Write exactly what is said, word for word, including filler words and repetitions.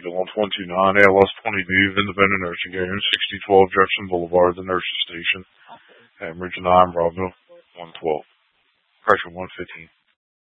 Louisville on one two nine, A L S twenty B of Independent Nursing Game, sixty twelve Jefferson Boulevard, the nurse's station. Ambridge nine, Bravo, one twelve. Pressure one fifteen.